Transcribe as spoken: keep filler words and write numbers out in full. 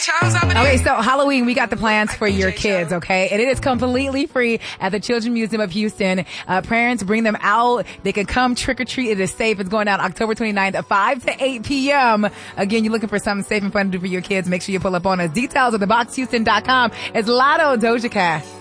Okay, so Halloween, we got the plans for your kids, okay? And it is completely free at the Children's Museum of Houston. Uh, parents, bring them out. They can come trick-or-treat. It is safe. It's going down October twenty-ninth at five to eight p.m. Again, you're looking for something safe and fun to do for your kids. Make sure you pull up on us. Details at the box houston dot com. It's Lotto Doja Cat.